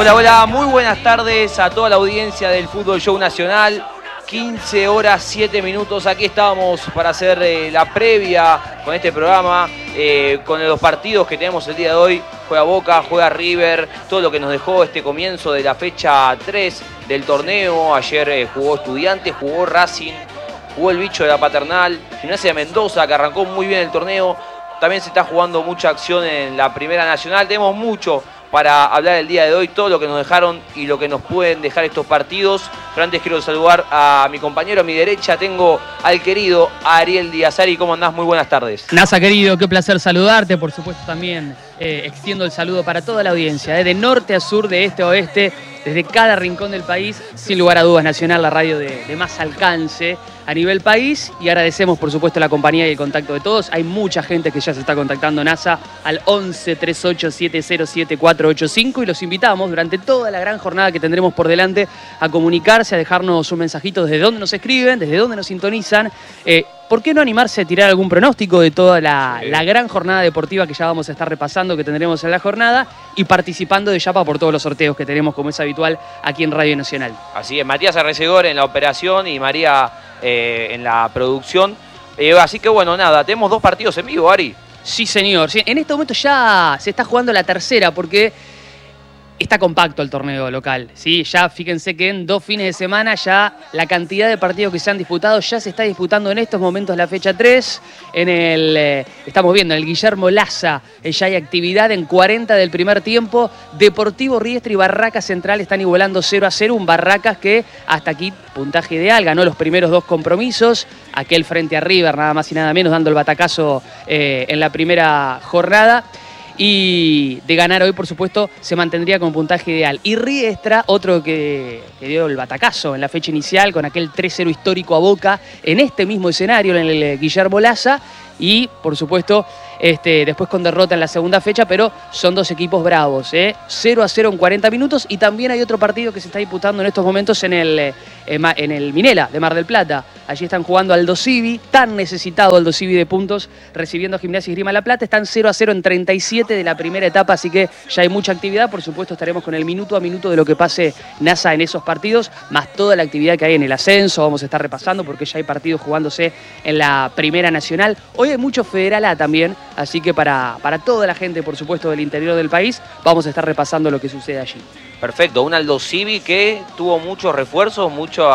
Hola, hola, muy buenas tardes a toda la audiencia del Fútbol Show Nacional. 15 horas 7 minutos, aquí estamos para hacer la previa con este programa, con los partidos que tenemos el día de hoy. Juega Boca, juega River, todo lo que nos dejó este comienzo de la fecha 3 del torneo. Ayer jugó Estudiantes, jugó Racing, jugó el bicho de la Paternal, Gimnasia de Mendoza, que arrancó muy bien el torneo. También se está jugando mucha acción en la Primera Nacional. Tenemos mucho para hablar el día de hoy, todo lo que nos dejaron y lo que nos pueden dejar estos partidos. Pero antes quiero saludar a mi compañero a mi derecha. Tengo al querido Ariel Díaz. Ari, ¿cómo andás? Muy buenas tardes. Nasa, querido, qué placer saludarte. Por supuesto también extiendo el saludo para toda la audiencia, de norte a sur, de este a oeste, desde cada rincón del país. Sin lugar a dudas, Nacional, la radio de más alcance a nivel país, y agradecemos por supuesto la compañía y el contacto de todos. Hay mucha gente que ya se está contactando, NASA, al 11 38 707 485, y los invitamos durante toda la gran jornada que tendremos por delante a comunicarse, a dejarnos un mensajito desde dónde nos escriben, desde dónde nos sintonizan. ¿Por qué no animarse a tirar algún pronóstico de toda la gran jornada deportiva que ya vamos a estar repasando, que tendremos en la jornada, y participando de Yapa por todos los sorteos que tenemos, como es habitual, aquí en Radio Nacional? Así es, Matías Arrecedor en la operación y María en la producción. Así que bueno, nada, tenemos dos partidos en vivo, Ari. Sí, señor. Sí, en este momento ya se está jugando la tercera, porque está compacto el torneo local, ¿sí? Ya fíjense que en 2 fines de semana ya la cantidad de partidos que se han disputado ya se está disputando en estos momentos la fecha 3. Estamos viendo en el Guillermo Laza, ya hay actividad en 40 del primer tiempo. Deportivo Riestra y Barracas Central están igualando 0-0. Un Barracas que hasta aquí puntaje ideal, ganó los primeros 2 compromisos. Aquel frente a River, nada más y nada menos, dando el batacazo en la primera jornada. Y de ganar hoy, por supuesto, se mantendría con puntaje ideal. Y Riestra, otro que dio el batacazo en la fecha inicial con aquel 3-0 histórico a Boca en este mismo escenario, en el Guillermo Laza. Y, por supuesto, después con derrota en la segunda fecha, pero son dos equipos bravos, 0-0 en 40 minutos. Y también hay otro partido que se está disputando en estos momentos en el Minela de Mar del Plata. Allí están jugando Aldo Civi, tan necesitado Aldo Civi de puntos, recibiendo a Gimnasia y Esgrima La Plata. Están 0-0 en 37 de la primera etapa, así que ya hay mucha actividad. Por supuesto, estaremos con el minuto a minuto de lo que pase NASA en esos partidos, más toda la actividad que hay en el ascenso. Vamos a estar repasando porque ya hay partidos jugándose en la Primera Nacional. Hoy hay mucho Federal A también, así que para toda la gente, por supuesto, del interior del país, vamos a estar repasando lo que sucede allí. Perfecto, un Aldo Civi que tuvo muchos refuerzos,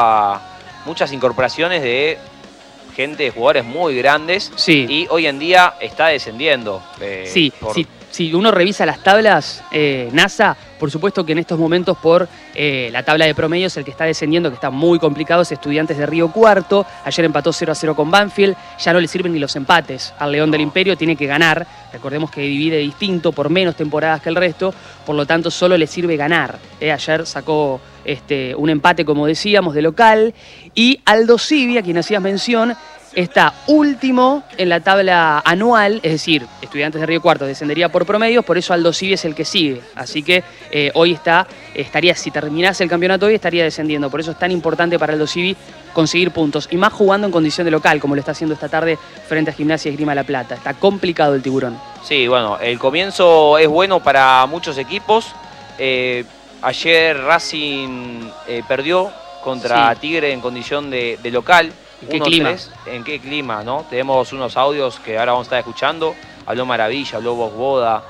muchas incorporaciones de gente, de jugadores muy grandes, sí. Y hoy en día está descendiendo. Sí. Si uno revisa las tablas, NASA, por supuesto que en estos momentos por la tabla de promedios el que está descendiendo, que está muy complicado, es Estudiantes de Río Cuarto. Ayer empató 0-0 con Banfield. Ya no le sirven ni los empates al León del Imperio, tiene que ganar. Recordemos que divide distinto por menos temporadas que el resto, por lo tanto solo le sirve ganar. Ayer sacó un empate, como decíamos, de local. Y Aldo Civi, a quien hacías mención, está último en la tabla anual, es decir, Estudiantes de Río Cuarto descendería por promedios, por eso Aldo Civi es el que sigue. Así que hoy estaría, si terminase el campeonato hoy, estaría descendiendo. Por eso es tan importante para Aldo Civi conseguir puntos, y más jugando en condición de local, como lo está haciendo esta tarde frente a Gimnasia y Esgrima La Plata. Está complicado el Tiburón. Sí, bueno, el comienzo es bueno para muchos equipos. Ayer Racing perdió contra Tigre en condición de local. ¿En qué clima? ¿En qué clima, no? Tenemos unos audios que ahora vamos a estar escuchando. Habló Maravilla, habló Bosboda.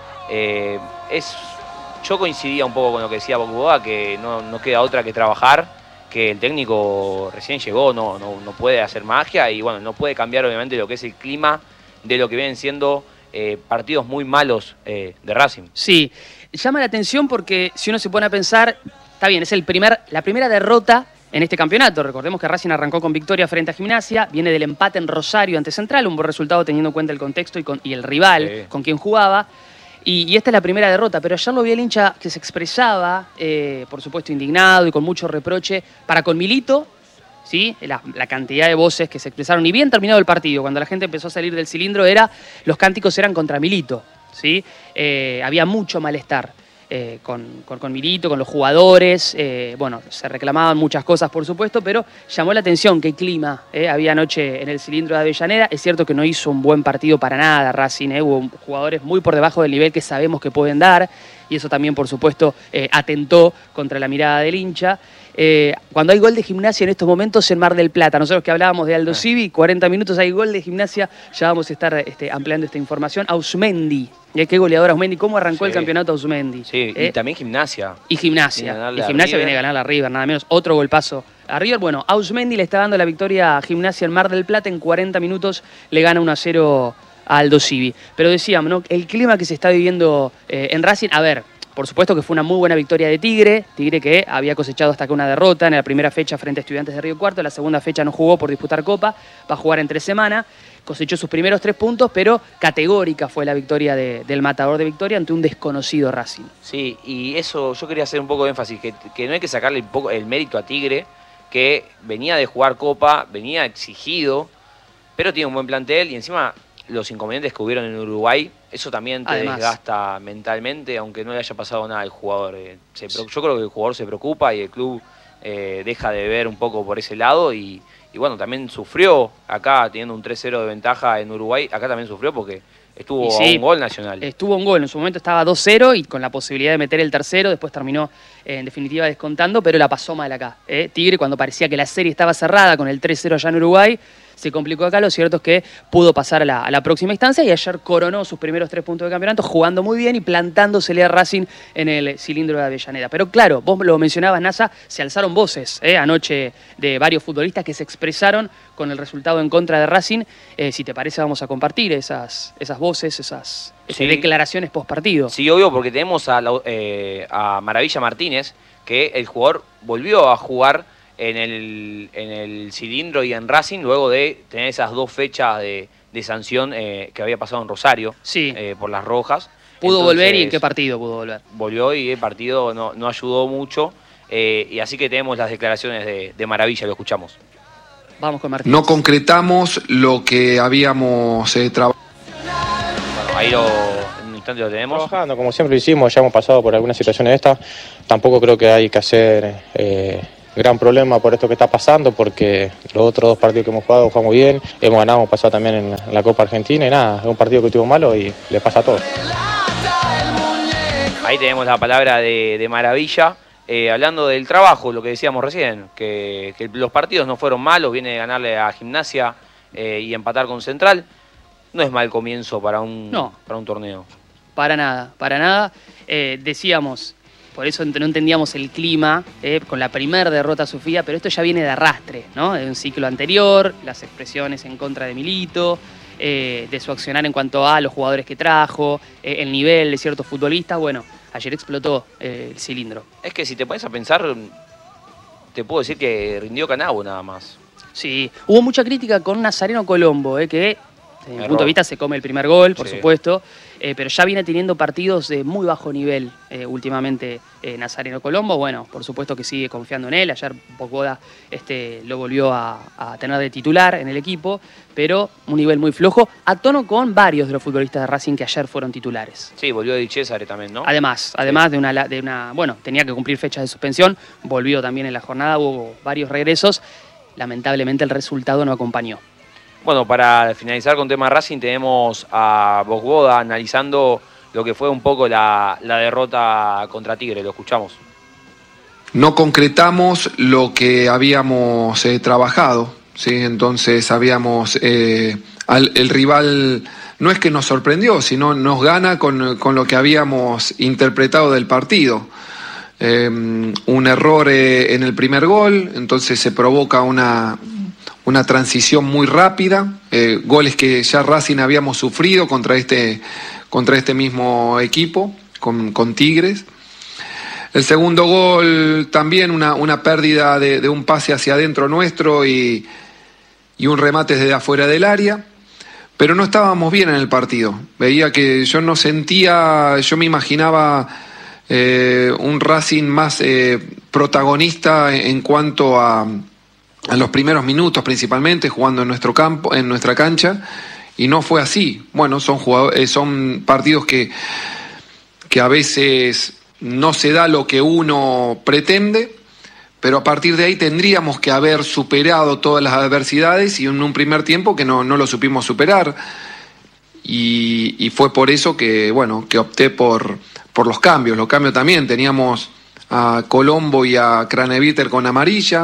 Yo coincidía un poco con lo que decía Bosboda, que no queda otra que trabajar, que el técnico recién llegó, no puede hacer magia, y bueno, no puede cambiar obviamente lo que es el clima de lo que vienen siendo partidos muy malos de Racing. Sí, llama la atención porque si uno se pone a pensar, está bien, es la primera derrota en este campeonato. Recordemos que Racing arrancó con victoria frente a Gimnasia, viene del empate en Rosario ante Central, un buen resultado teniendo en cuenta el contexto y el rival con quien jugaba. Y esta es la primera derrota, pero ayer lo vi el hincha que se expresaba, por supuesto indignado y con mucho reproche para con Milito, ¿sí? La cantidad de voces que se expresaron, y bien terminado el partido, cuando la gente empezó a salir del cilindro, los cánticos eran contra Milito, ¿sí? Había mucho malestar. Con Milito, con los jugadores, bueno, se reclamaban muchas cosas, por supuesto, pero llamó la atención qué clima había anoche en el cilindro de Avellaneda. Es cierto que no hizo un buen partido para nada Racing, hubo jugadores muy por debajo del nivel que sabemos que pueden dar. y eso también, por supuesto, atentó contra la mirada del hincha. Cuando hay gol de Gimnasia en estos momentos en Mar del Plata, nosotros que hablábamos de Aldo Civi, 40 minutos hay gol de Gimnasia, ya vamos a estar ampliando esta información. Ausmendi, qué goleador Ausmendi, cómo arrancó el campeonato Ausmendi. Sí, y también Gimnasia. Y Gimnasia viene a ganar a River, nada menos, otro golpazo a River. Bueno, Ausmendi le está dando la victoria a Gimnasia en Mar del Plata, en 40 minutos le gana 1-0 a Aldo Civi. Pero decíamos, ¿no?, el clima que se está viviendo en Racing, a ver, por supuesto que fue una muy buena victoria de Tigre que había cosechado hasta acá una derrota en la primera fecha frente a Estudiantes de Río Cuarto, la segunda fecha no jugó por disputar Copa, va a jugar en 3 semanas, cosechó sus primeros 3 puntos, pero categórica fue la victoria del matador de Victoria ante un desconocido Racing. Sí, y eso yo quería hacer un poco de énfasis, que no hay que sacarle un poco el mérito a Tigre, que venía de jugar Copa, venía exigido, pero tiene un buen plantel y encima los inconvenientes que hubieron en Uruguay, eso también te desgasta mentalmente, aunque no le haya pasado nada al jugador. Yo creo que el jugador se preocupa y el club deja de ver un poco por ese lado y bueno, también sufrió acá teniendo un 3-0 de ventaja en Uruguay, acá también sufrió porque estuvo a un gol Nacional. Estuvo un gol, en su momento estaba 2-0 y con la posibilidad de meter el tercero, después terminó en definitiva descontando, pero la pasó mal acá. Tigre, cuando parecía que la serie estaba cerrada con el 3-0 allá en Uruguay, se complicó acá, lo cierto es que pudo pasar a la próxima instancia y ayer coronó sus primeros 3 puntos de campeonato jugando muy bien y plantándosele a Racing en el cilindro de Avellaneda. Pero claro, vos lo mencionabas, Nasa, se alzaron voces anoche de varios futbolistas que se expresaron con el resultado en contra de Racing. Si te parece vamos a compartir esas voces, esas declaraciones post partido. Sí, obvio, porque tenemos a Maravilla Martínez, que el jugador volvió a jugar en el cilindro y en Racing luego de tener esas 2 fechas de sanción que había pasado en Rosario por las rojas. Pudo volver y ¿en qué partido pudo volver? Volvió y el partido no ayudó mucho y así que tenemos las declaraciones de Maravilla, lo escuchamos. Vamos con Martínez. No concretamos lo que habíamos trabajado. Bueno, ahí en un instante lo tenemos. Trabajando, como siempre lo hicimos, ya hemos pasado por algunas situaciones de estas. Tampoco creo que hay que hacer gran problema por esto que está pasando, porque los otros 2 partidos que hemos jugado jugamos bien, hemos ganado, hemos pasado también en la Copa Argentina y nada, es un partido que estuvo malo y le pasa a todos. Ahí tenemos la palabra de Maravilla, hablando del trabajo, lo que decíamos recién, que los partidos no fueron malos, viene de ganarle a Gimnasia y empatar con Central, no es mal comienzo para un torneo. Para nada. Decíamos, por eso no entendíamos el clima con la primera derrota Sofía, pero esto ya viene de arrastre, ¿no? De un ciclo anterior, las expresiones en contra de Milito, de su accionar en cuanto a los jugadores que trajo, el nivel de ciertos futbolistas. Bueno, ayer explotó el cilindro. Es que si te pones a pensar, te puedo decir que rindió Canabo nada más. Sí, hubo mucha crítica con Nazareno Colombo, que desde mi punto de vista se come el primer gol, por supuesto, pero ya viene teniendo partidos de muy bajo nivel últimamente Nazareno Colombo. Bueno, por supuesto que sigue confiando en él. Ayer Bocoda lo volvió a tener de titular en el equipo, pero un nivel muy flojo, a tono con varios de los futbolistas de Racing que ayer fueron titulares. Sí, volvió Di Cesare también, ¿no? Además de una, bueno, tenía que cumplir fechas de suspensión, volvió también en la jornada, hubo varios regresos. Lamentablemente el resultado no acompañó. Bueno, para finalizar con tema Racing tenemos a Bocoda analizando lo que fue un poco la derrota contra Tigre, lo escuchamos. No concretamos lo que habíamos trabajado, ¿sí? Entonces habíamos, el rival no es que nos sorprendió, sino nos gana con lo que habíamos interpretado del partido. Un error en el primer gol, entonces se provoca una transición muy rápida, goles que ya Racing habíamos sufrido contra este mismo equipo, con Tigres. El segundo gol también una pérdida de un pase hacia adentro nuestro y un remate desde afuera del área, pero no estábamos bien en el partido. Veía que yo me imaginaba un Racing más protagonista en cuanto a los primeros minutos principalmente, jugando en nuestro campo, en nuestra cancha, y no fue así. Bueno, son partidos que a veces no se da lo que uno pretende, pero a partir de ahí tendríamos que haber superado todas las adversidades y en un primer tiempo que no lo supimos superar. Y fue por eso que opté por por los cambios. Los cambios también, teníamos a Colombo y a Craneviter con amarilla.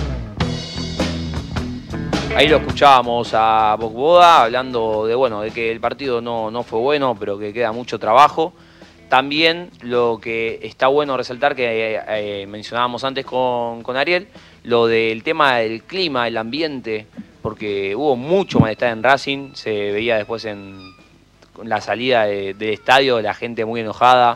Ahí lo escuchábamos a Bocboda hablando de que el partido no fue bueno, pero que queda mucho trabajo. También lo que está bueno resaltar, que mencionábamos antes con Ariel, lo del tema del clima, el ambiente, porque hubo mucho malestar en Racing, se veía después en la salida del estadio, la gente muy enojada,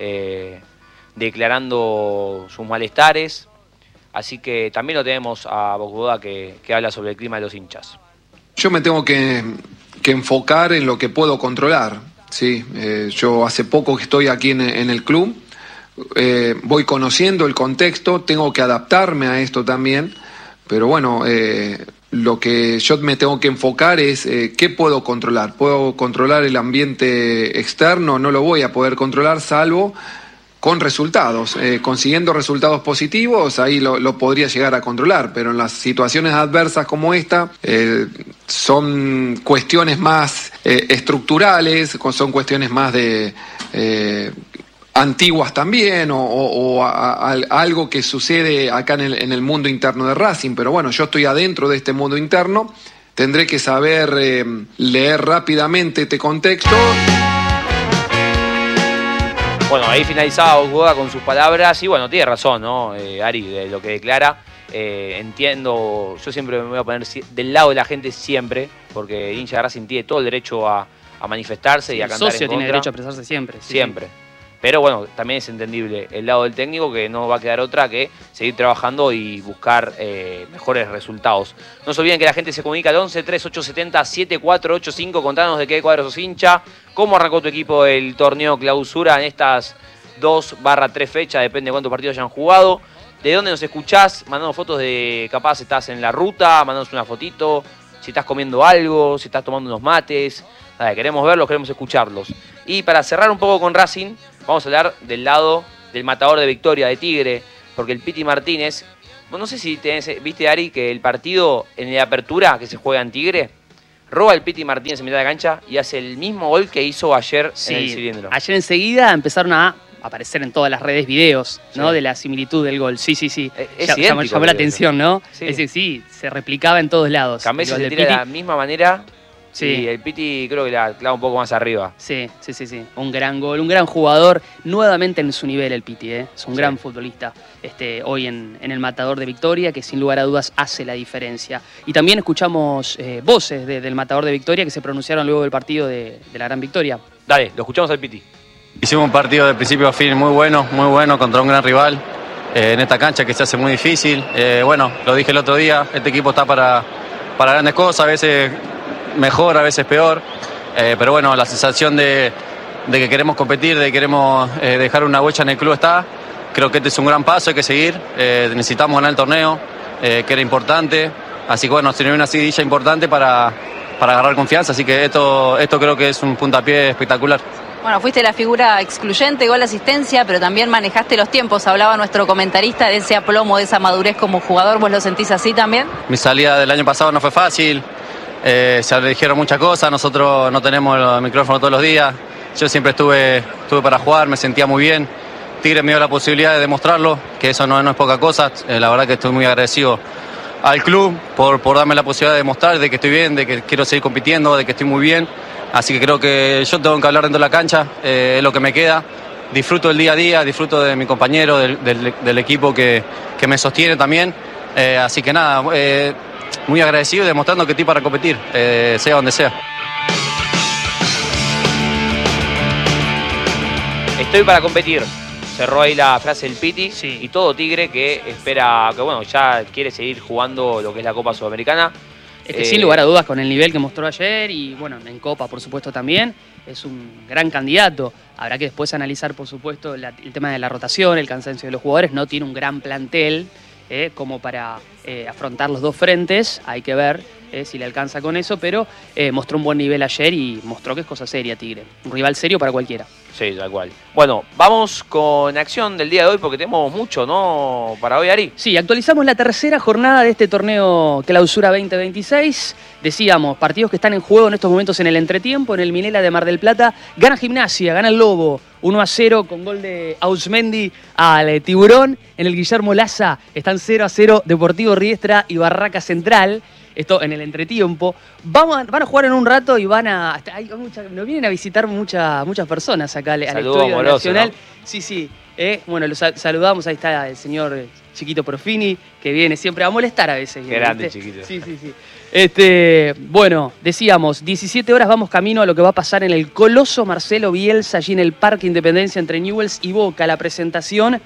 declarando sus malestares. Así que también lo tenemos a Bocboda que habla sobre el clima de los hinchas. Yo me tengo que enfocar en lo que puedo controlar. Sí, yo hace poco que estoy aquí en el club, voy conociendo el contexto, tengo que adaptarme a esto también, pero bueno, lo que yo me tengo que enfocar es qué puedo controlar. ¿Puedo controlar el ambiente externo? No lo voy a poder controlar salvo con resultados, consiguiendo resultados positivos, ahí lo podría llegar a controlar, pero en las situaciones adversas como esta, son cuestiones más estructurales, son cuestiones más de antiguas también, o algo que sucede acá en el mundo interno de Racing, pero bueno, yo estoy adentro de este mundo interno, tendré que saber leer rápidamente este contexto. Bueno, ahí finalizaba Bocboda con sus palabras y bueno, tiene razón, ¿no? Ari, de lo que declara. Entiendo, yo siempre me voy a poner del lado de la gente siempre, porque el hincha de Racing tiene todo el derecho a manifestarse y a cantar en contra. El socio tiene derecho a expresarse siempre. Siempre. Pero bueno, también es entendible el lado del técnico, que no va a quedar otra que seguir trabajando y buscar mejores resultados. No se olviden que la gente se comunica al 11 3870 7485, contanos de qué cuadro sos hincha, cómo arrancó tu equipo el torneo clausura en estas 2/3 fechas, depende de cuántos partidos hayan jugado, de dónde nos escuchás, mandando fotos de capaz estás en la ruta, mandanos una fotito, si estás comiendo algo, si estás tomando unos mates, nada, queremos verlos, queremos escucharlos. Y para cerrar un poco con Racing, vamos a hablar del lado del matador de Victoria, de Tigre, porque el Piti Martínez, no sé si viste, Ari, que el partido en la apertura que se juega en Tigre, roba el Piti Martínez en mitad de cancha y hace el mismo gol que hizo ayer en el cilindro. Ayer enseguida empezaron a aparecer en todas las redes videos, ¿no? De la similitud del gol. Sí. Llamó la atención, ¿no? Sí. Es decir, sí, se replicaba en todos lados. Cambié se tira de la misma manera. Sí, y el Piti creo que la clava un poco más arriba. Sí. Un gran gol, un gran jugador, nuevamente en su nivel el Piti, ¿eh? Es un gran futbolista hoy en el matador de Victoria, que sin lugar a dudas hace la diferencia. Y también escuchamos voces del matador de Victoria que se pronunciaron luego del partido de la gran victoria. Dale, lo escuchamos al Piti. Hicimos un partido de principio a fin muy bueno contra un gran rival en esta cancha que se hace muy difícil. Bueno, lo dije el otro día, este equipo está para grandes cosas, a veces mejor, a veces peor, pero bueno, la sensación de que queremos competir, de que queremos dejar una huella en el club está. Creo que este es un gran paso, hay que seguir, necesitamos ganar el torneo, que era importante, así que bueno, tiene una seguidilla importante para agarrar confianza, así que esto creo que es un puntapié espectacular. Bueno, fuiste la figura excluyente, gol, asistencia, pero también manejaste los tiempos. Hablaba nuestro comentarista de ese aplomo, de esa madurez como jugador. ¿Vos lo sentís así también? Mi salida del año pasado no fue fácil. Se le dijeron muchas cosas. Nosotros no tenemos el micrófono todos los días. Yo siempre estuve para jugar, me sentía muy bien. Tigre me dio la posibilidad de demostrarlo, que eso no es poca cosa. La verdad que estoy muy agradecido al club por darme la posibilidad de demostrar de que estoy bien, de que quiero seguir compitiendo, de que estoy muy bien. Así que creo que yo tengo que hablar dentro de la cancha, es lo que me queda. Disfruto del día a día, disfruto de mi compañero, del equipo que me sostiene también. Así que nada, muy agradecido y demostrando que estoy para competir, sea donde sea. Estoy para competir. Cerró ahí la frase del Piti y todo Tigre que espera, que bueno, ya quiere seguir jugando lo que es la Copa Sudamericana. Es que sin lugar a dudas, con el nivel que mostró ayer y bueno, en Copa por supuesto también, es un gran candidato. Habrá que después analizar por supuesto el tema de la rotación, el cansancio de los jugadores. No tiene un gran plantel como para afrontar los dos frentes, hay que ver. si le alcanza con eso, pero mostró un buen nivel ayer y mostró que es cosa seria Tigre. Un rival serio para cualquiera. Sí, tal cual. Bueno, vamos con acción del día de hoy porque tenemos mucho, ¿no? Para hoy, Ari. Sí, actualizamos la tercera jornada de este torneo Clausura 2026. Decíamos, partidos que están en juego en estos momentos en el entretiempo, en el Minela de Mar del Plata. Gana Gimnasia, gana el Lobo, 1-0 con gol de Ausmendi al Tiburón. En el Guillermo Laza están 0-0 Deportivo Riestra y Barraca Central. Esto en el entretiempo. Van a jugar en un rato y nos vienen a visitar muchas personas acá al Estadio amoroso, Nacional. ¿No? Sí. Bueno, los saludamos. Ahí está el señor Chiquito Profini, que viene siempre a molestar a veces. Grande, ¿viste? Chiquito. Sí. Bueno, decíamos, 17 horas vamos camino a lo que va a pasar en el Coloso Marcelo Bielsa, allí en el Parque Independencia entre Newell's y Boca. La presentación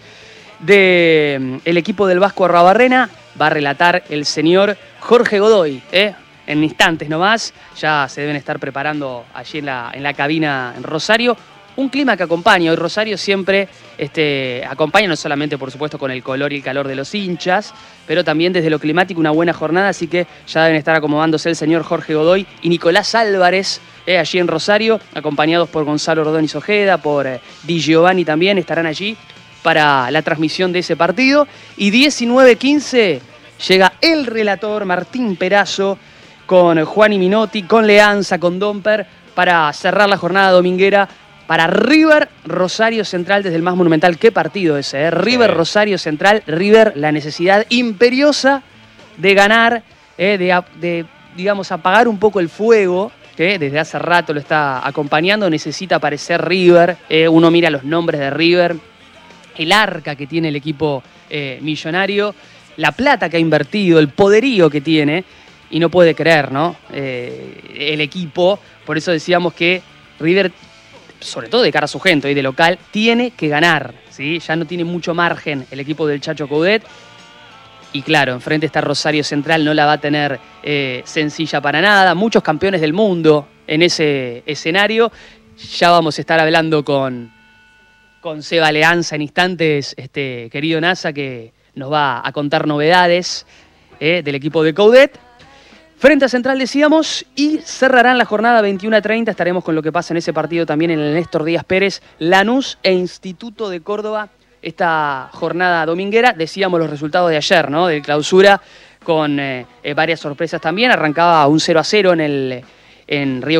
del equipo del Vasco Arruabarrena va a relatar el señor Jorge Godoy, en instantes nomás. Ya se deben estar preparando allí en la cabina en Rosario. Un clima que acompaña. Hoy Rosario siempre acompaña, no solamente por supuesto con el color y el calor de los hinchas, pero también desde lo climático una buena jornada, así que ya deben estar acomodándose el señor Jorge Godoy y Nicolás Álvarez allí en Rosario, acompañados por Gonzalo Ordóñez Ojeda, por Di Giovanni también, estarán allí para la transmisión de ese partido. Y 19:15 llega el relator Martín Perazo con Juan y Minotti, con Leanza, con Domper, para cerrar la jornada dominguera para River Rosario Central desde el más monumental. ¿Qué partido ese? River Rosario Central. River, la necesidad imperiosa de ganar, de digamos, apagar un poco el fuego, que desde hace rato lo está acompañando. Necesita aparecer River. Uno mira los nombres de River, el arca que tiene el equipo millonario, la plata que ha invertido, el poderío que tiene, y no puede creer, ¿no? El equipo. Por eso decíamos que River, sobre todo de cara a su gente y de local, tiene que ganar, ¿sí? Ya no tiene mucho margen el equipo del Chacho Coudet. Y claro, enfrente está Rosario Central, no la va a tener sencilla para nada. Muchos campeones del mundo en ese escenario. Ya vamos a estar hablando con Seba Leanza en instantes, querido NASA, que nos va a contar novedades del equipo de Coudet. Frente a Central decíamos, y cerrarán la jornada 21:30. Estaremos con lo que pasa en ese partido también en el Néstor Díaz Pérez, Lanús e Instituto de Córdoba. Esta jornada dominguera, decíamos los resultados de ayer, ¿no? De Clausura, con varias sorpresas también. Arrancaba un 0-0 en Río